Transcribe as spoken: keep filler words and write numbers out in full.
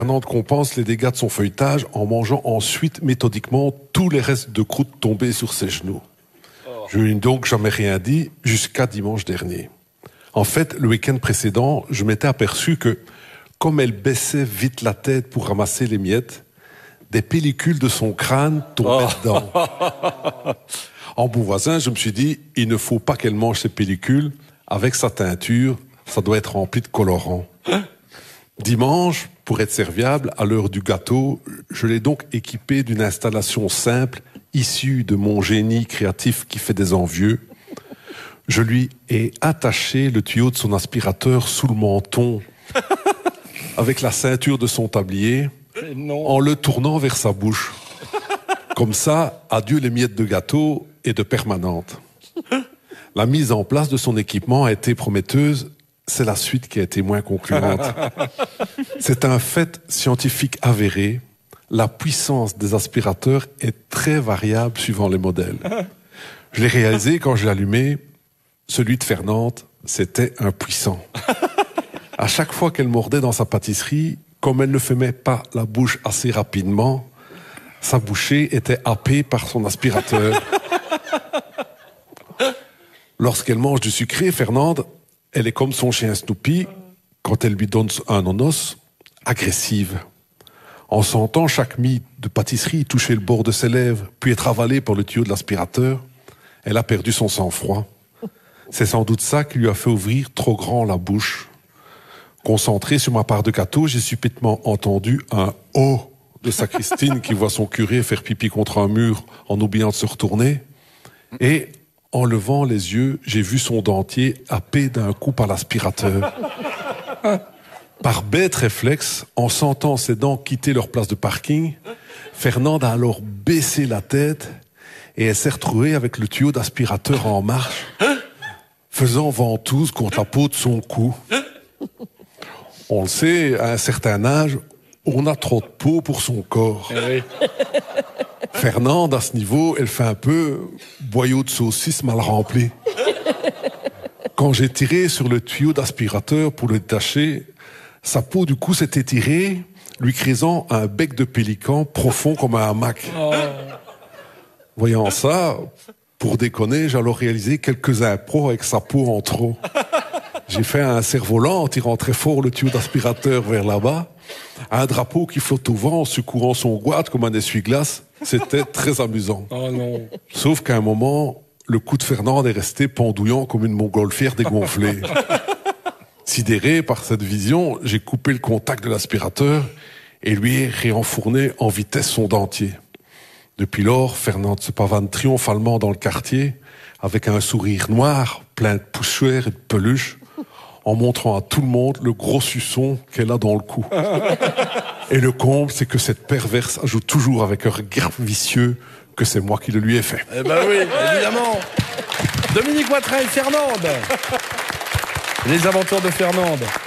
Fernande compense les dégâts de son feuilletage en mangeant ensuite méthodiquement tous les restes de croûte tombés sur ses genoux. Je n'ai donc jamais rien dit jusqu'à dimanche dernier. En fait, le week-end précédent, je m'étais aperçu que, comme elle baissait vite la tête pour ramasser les miettes, des pellicules de son crâne tombaient oh. dedans. En bon voisin, je me suis dit, il ne faut pas qu'elle mange ces pellicules. Avec sa teinture, ça doit être rempli de colorants. Dimanche, pour être serviable, à l'heure du gâteau, je l'ai donc équipé d'une installation simple, issue de mon génie créatif qui fait des envieux. Je lui ai attaché le tuyau de son aspirateur sous le menton, avec la ceinture de son tablier, en le tournant vers sa bouche. Comme ça, adieu les miettes de gâteau et de permanente. La mise en place de son équipement a été prometteuse. C'est la suite qui a été moins concluante. C'est un fait scientifique avéré. La puissance des aspirateurs est très variable suivant les modèles. Je l'ai réalisé quand je l'ai allumé. Celui de Fernande, c'était impuissant. À chaque fois qu'elle mordait dans sa pâtisserie, comme elle ne fermait pas la bouche assez rapidement, sa bouchée était happée par son aspirateur. Lorsqu'elle mange du sucré, Fernande, elle est comme son chien Snoopy, quand elle lui donne un nonos, agressive. En sentant chaque mie de pâtisserie toucher le bord de ses lèvres, puis être avalée par le tuyau de l'aspirateur, elle a perdu son sang-froid. C'est sans doute ça qui lui a fait ouvrir trop grand la bouche. Concentré sur ma part de gâteau, j'ai subitement entendu un « oh » de sa Christine qui voit son curé faire pipi contre un mur en oubliant de se retourner. Et en levant les yeux, j'ai vu son dentier happé d'un coup par l'aspirateur. Par bête réflexe, en sentant ses dents quitter leur place de parking, Fernande a alors baissé la tête et elle s'est retrouvée avec le tuyau d'aspirateur en marche, faisant ventouse contre la peau de son cou. On le sait, à un certain âge, on a trop de peau pour son corps. Oui. Fernande, à ce niveau, elle fait un peu boyau de saucisse mal rempli. Quand j'ai tiré sur le tuyau d'aspirateur pour le détacher, sa peau du cou s'est étirée, lui créant un bec de pélican profond comme un hamac. Oh. Voyant ça, pour déconner, j'ai alors réalisé quelques impros avec sa peau en trop. J'ai fait un cerf-volant en tirant très fort le tuyau d'aspirateur vers là-bas, un drapeau qui flotte au vent en secourant son goût comme un essuie-glace. C'était très amusant. Oh non. Sauf qu'à un moment, le cou de Fernande est resté pendouillant comme une montgolfière dégonflée. Sidéré par cette vision, j'ai coupé le contact de l'aspirateur et lui ai réenfourné en vitesse son dentier. Depuis lors, Fernande se pavane triomphalement dans le quartier avec un sourire noir, plein de poussière et de peluche, en montrant à tout le monde le gros suçon qu'elle a dans le cou. Et le comble, c'est que cette perverse ajoute toujours avec un regard vicieux que c'est moi qui le lui ai fait. Eh ben oui, évidemment. Dominique Watrin et Fernande. Les aventures de Fernande.